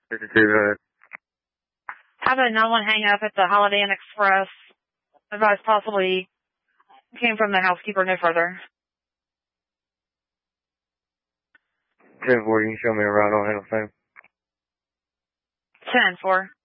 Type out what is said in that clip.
Have a 911 hang up at the Holiday Inn Express. Advice possibly came from the housekeeper, no further. 10-4, you can show me a ride on Handle Fame. 10-4.